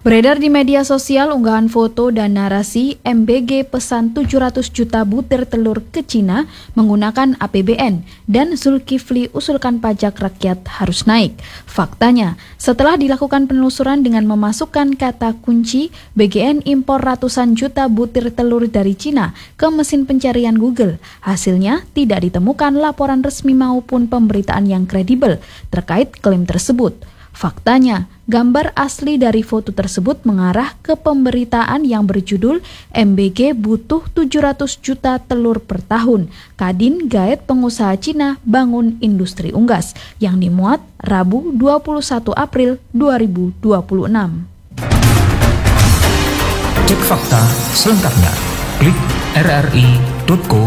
Beredar di media sosial unggahan foto dan narasi MBG pesan 700 juta butir telur ke Cina menggunakan APBN dan Zulkifli usulkan pajak rakyat harus naik. Faktanya, setelah dilakukan penelusuran dengan memasukkan kata kunci BGN impor ratusan juta butir telur dari Cina ke mesin pencarian Google, hasilnya tidak ditemukan laporan resmi maupun pemberitaan yang kredibel terkait klaim tersebut. Faktanya, gambar asli dari foto tersebut mengarah ke pemberitaan yang berjudul MBG butuh 700 juta telur per tahun. Kadin gaet pengusaha Cina bangun industri unggas yang dimuat Rabu 21 April 2026. Cek fakta selengkapnya. Klik rri.co.id.